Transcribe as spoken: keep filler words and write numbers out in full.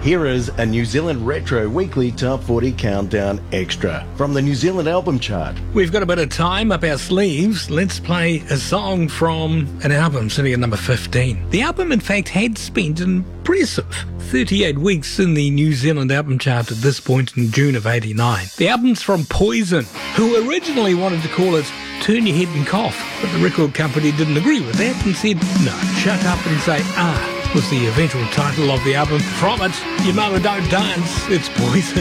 Here is a New Zealand Retro Weekly Top forty Countdown Extra from the New Zealand Album Chart. We've got a bit of time up our sleeves. Let's play a song from an album sitting at number fifteen. The album, in fact, had spent an impressive thirty-eight weeks in the New Zealand Album Chart at this point in June of eighty-nine. The album's from Poison, who originally wanted to call it Turn Your Head and Cough, but the record company didn't agree with that and said, no, shut up and say ah was the eventual title of the album. From it, Your Mother Don't Dance, it's Poison.